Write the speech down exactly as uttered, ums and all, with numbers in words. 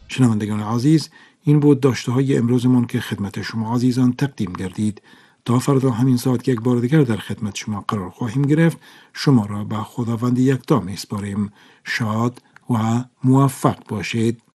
شنوندگان عزیز، این بود داشته های امروزمان که خدمت شما عزیزان تقدیم گردید. تا فردا همین ساعت یک بار دیگر در خدمت شما قرار خواهیم گرفت. شما را به خداوند یکتا می‌سپاریم. شاد و موفق باشید.